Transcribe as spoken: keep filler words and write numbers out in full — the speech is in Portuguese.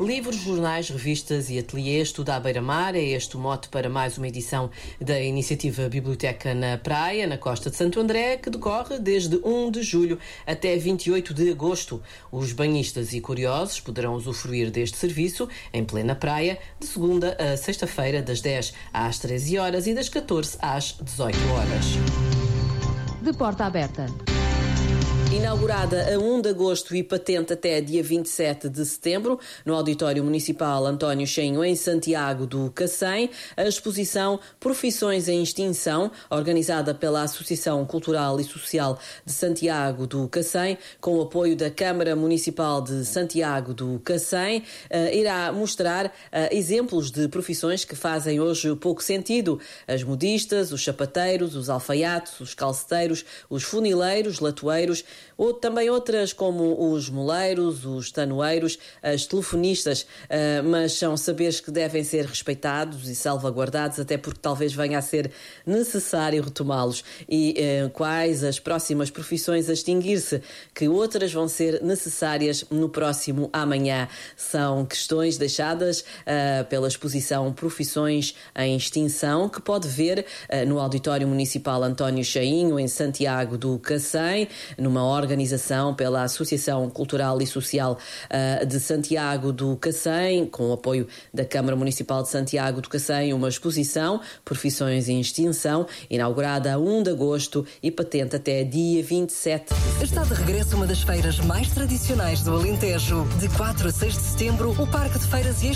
Livros, jornais, revistas e ateliês, tudo à beira-mar. É este o mote para mais uma edição da iniciativa Biblioteca na Praia, na Costa de Santo André, que decorre desde um de julho até vinte e oito de agosto. Os banhistas e curiosos poderão usufruir deste serviço em plena praia, de segunda a sexta-feira, das dez às treze horas e das catorze às dezoito horas. De porta aberta. Inaugurada a um de agosto e patente até dia vinte e sete de setembro, no Auditório Municipal António Cheinho, em Santiago do Cacém, a exposição Profissões em Extinção, organizada pela Associação Cultural e Social de Santiago do Cacém, com o apoio da Câmara Municipal de Santiago do Cacém, irá mostrar exemplos de profissões que fazem hoje pouco sentido. As modistas, os sapateiros, os alfaiates, os calceteiros, os funileiros, latoeiros, ou também outras como os moleiros, os tanoeiros, as telefonistas, uh, mas são saberes que devem ser respeitados e salvaguardados, até porque talvez venha a ser necessário retomá-los. E uh, quais as próximas profissões a extinguir-se, que outras vão ser necessárias no próximo amanhã. São questões deixadas uh, pela exposição Profissões em Extinção, que pode ver uh, no Auditório Municipal António Cheinho, em Santiago do Cacém, numa organização pela Associação Cultural e Social uh, de Santiago do Cacém, com o apoio da Câmara Municipal de Santiago do Cacém, uma exposição Profissões em Extinção, inaugurada a um de agosto e patente até dia vinte e sete. Está de regresso uma das feiras mais tradicionais do Alentejo. De quatro a seis de setembro, o Parque de Feiras e